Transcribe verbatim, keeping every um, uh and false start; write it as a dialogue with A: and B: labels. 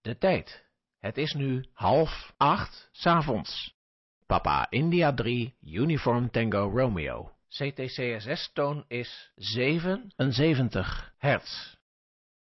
A: De tijd. Het is nu half acht 's avonds. Papa India drie, Uniform Tango Romeo. C T C S S-toon is zevenenzeventig hertz.